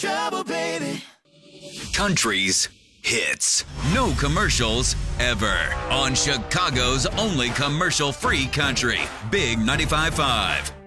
Trouble, baby. Country's hits. No commercials ever. On Chicago's only commercial-free country. Big 95.5.